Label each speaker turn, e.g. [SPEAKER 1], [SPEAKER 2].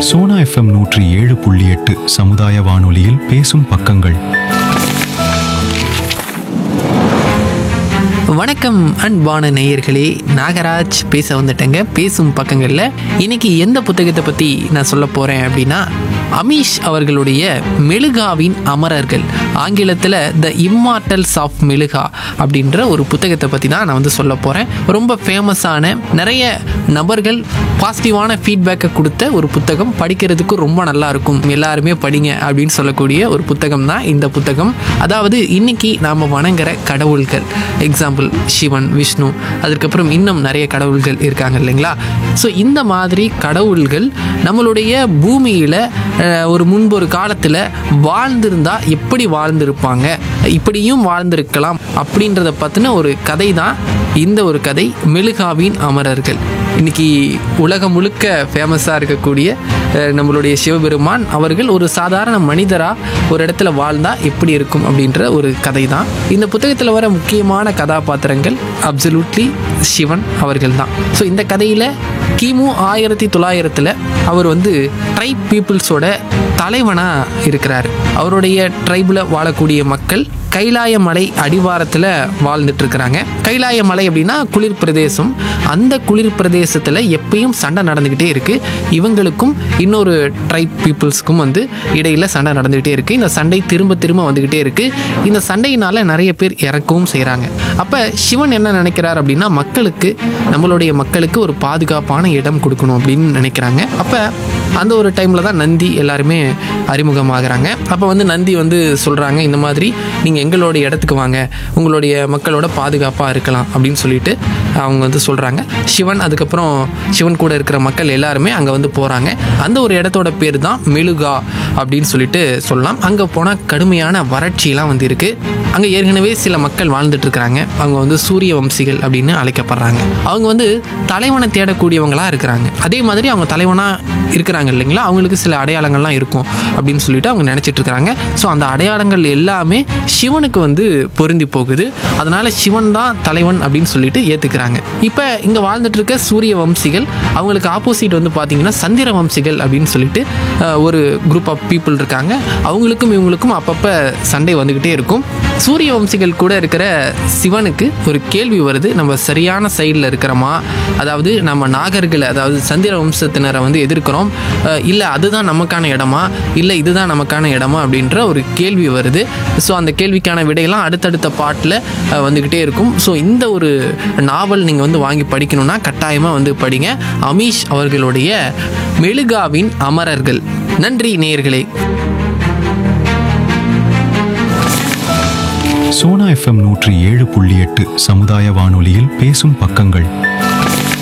[SPEAKER 1] Sona FM 107.8 சமுதாய வானொலியில் பேசும் பக்கங்கள்.
[SPEAKER 2] வணக்கம் அன்பான நேயர்களே, நாகராஜ் பேச வந்துட்டேங்க. பேசும் பக்கங்களில் இன்னைக்கு எந்த புத்தகத்தை பற்றி நான் சொல்ல போகிறேன் அப்படின்னா, அமீஷ் அவர்களுடைய மெழுகாவின் அமரர்கள், ஆங்கிலத்தில் த இம்மார்டல்ஸ் ஆஃப் மெழுகா அப்படின்ற ஒரு புத்தகத்தை பற்றி தான் நான் வந்து சொல்ல போகிறேன். ரொம்ப ஃபேமஸான, நிறைய நபர்கள் பாசிட்டிவான ஃபீட்பேக்கை கொடுத்த ஒரு புத்தகம். படிக்கிறதுக்கு ரொம்ப நல்லா இருக்கும், எல்லாருமே படிங்க அப்படின்னு சொல்லக்கூடிய ஒரு புத்தகம் தான் இந்த புத்தகம். அதாவது இன்னைக்கு நாம் வணங்குற கடவுள்கள், எக்ஸாம்பிள் சிவன், விஷ்ணு, அதுக்கப்புறம் இன்னும் நிறைய கடவுள்கள் இருக்காங்க இல்லைங்களா? ஸோ இந்த மாதிரி கடவுள்கள் நம்மளுடைய பூமியில் முன்பு ஒரு காலத்தில் வாழ்ந்திருந்தா எப்படி வாழ்ந்திருப்பாங்க, இப்படியும் வாழ்ந்திருக்கலாம் அப்படின்றத பற்றின ஒரு கதை தான் இந்த ஒரு கதை, மெழுகாவின் அமரர்கள். இன்னைக்கு உலகம் முழுக்க ஃபேமஸாக இருக்கக்கூடிய நம்மளுடைய சிவபெருமான் அவர்கள் ஒரு சாதாரண மனிதராக ஒரு இடத்துல வாழ்ந்தால் எப்படி இருக்கும் அப்படின்ற ஒரு கதை தான். இந்த புத்தகத்தில் வர முக்கியமான கதாபாத்திரங்கள் அப்சல்யூட்லி சிவன் அவர்கள் தான். ஸோ இந்த கதையில் கிமு 1900 அவர் ட்ரைப் பீப்புள்ஸோட தலைவனாக இருக்கிறார். அவருடைய ட்ரைபில் வாழக்கூடிய மக்கள் கைலாய மலை அடிவாரத்தில் வாழ்ந்துட்டு இருக்கிறாங்க. கைலாய மலை அப்படின்னா குளிர் பிரதேசம். அந்த குளிர் பிரதேசத்தில் எப்பயும் சண்டை நடந்துக்கிட்டே இருக்குது. இவங்களுக்கும் இன்னொரு ட்ரைப் பீப்புள்ஸுக்கும் இடையில் சண்டை நடந்துக்கிட்டே இருக்குது. இந்த சண்டை திரும்ப திரும்ப வந்துக்கிட்டே இருக்குது. இந்த சண்டையினால் நிறைய பேர் இறக்கவும் செய்கிறாங்க. அப்போ சிவன் என்ன நினைக்கிறார் அப்படின்னா, நம்மளுடைய மக்களுக்கு ஒரு பாதுகாப்பான இடம் கொடுக்கணும் அப்படின்னு நினைக்கிறாங்க. அப்போ அந்த ஒரு டைமில் தான் நந்தி எல்லாருமே அறிமுகமாகறாங்க. அப்போ நந்தி சொல்கிறாங்க, இந்த மாதிரி நீங்கள் எங்களோட இடத்துக்கு வாங்க, உங்களுடைய மக்களோட பாதுகாப்பாக இருக்கலாம் அப்படின்னு சொல்லிட்டு அவங்க சொல்கிறாங்க. அதுக்கப்புறம் சிவன் கூட இருக்கிற மக்கள் எல்லாருமே அங்கே போகிறாங்க. அந்த ஒரு இடத்தோட பேர் தான் மெழுகா அப்படின்னு சொல்லிட்டு சொல்லலாம். அங்கே போனால் கடுமையான வறட்சியெல்லாம் இருக்குது. அங்கே ஏற்கனவே சில மக்கள் வாழ்ந்துட்டு இருக்கிறாங்க. அவங்க சூரிய வம்சிகள் அப்படின்னு அழைக்கப்படுறாங்க. அவங்க தலைவனை தேடக்கூடியவங்களாக இருக்கிறாங்க. அதே மாதிரி அவங்க தலைவனாக இருக்கிறாங்க இல்லைங்களா, அவங்களுக்கு சில அடையாளங்கள்லாம் இருக்கும் அப்படின்னு சொல்லிட்டு அவங்க நினச்சிட்டு இருக்கிறாங்க. ஸோ அந்த அடையாளங்கள் எல்லாமே சிவனுக்கு பொருந்தி போகுது. அதனால சிவன் தான் தலைவன் அப்படின்னு சொல்லிட்டு ஏற்றுக்கிறாங்க. இப்போ இங்கே வாழ்ந்துட்டு இருக்க சூரிய வம்சிகள், அவங்களுக்கு ஆப்போசிட் பார்த்தீங்கன்னா சந்திர வம்சிகள் அப்படின்னு சொல்லிட்டு ஒரு குரூப் ஆஃப் பீப்புள் இருக்காங்க. அவங்களுக்கும் இவங்களுக்கும் அப்பப்போ சண்டை வந்துக்கிட்டே இருக்கும். சூரிய வம்சிகள் கூட இருக்கிற சிவனுக்கு ஒரு கேள்வி வருது, நம்ம சரியான சைடில் இருக்கிறோமா, அதாவது நம்ம நாகர்களை, அதாவது சந்திர வம்சத்தினரை எதிர்க்கிறோம், இல்லை அதுதான் நமக்கான இடமா, இல்லை இதுதான் நமக்கான இடமா அப்படின்ற ஒரு கேள்வி வருது. ஸோ அந்த கேள்விக்கான விடையெல்லாம் அடுத்தடுத்த பாட்டில் வந்துக்கிட்டே இருக்கும். ஸோ இந்த ஒரு நாவல் நீங்கள் வாங்கி படிக்கணும்னா கட்டாயமாக படிங்க. அமீஷ் அவர்களுடைய மெழுகாவின் அமரர்கள். நன்றி நேயர்களே.
[SPEAKER 1] சோனா எஃப்எம் 107.8 சமுதாய வானொலியில் பேசும் பக்கங்கள்.